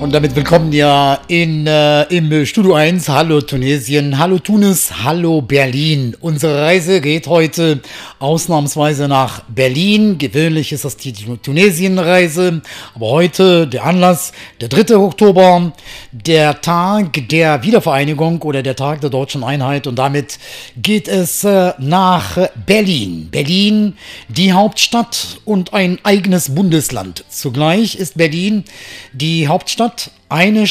Und damit willkommen ja im Studio 1. Hallo Tunesien, hallo Tunis, hallo Berlin. Unsere Reise geht heute ausnahmsweise nach Berlin. Gewöhnlich ist das die Tunesien-Reise. Aber heute der Anlass, der 3. Oktober, der Tag der Wiedervereinigung oder der Tag der deutschen Einheit. Und damit geht es nach Berlin. Berlin, die Hauptstadt und ein eigenes Bundesland. Zugleich ist Berlin die Hauptstadt, eine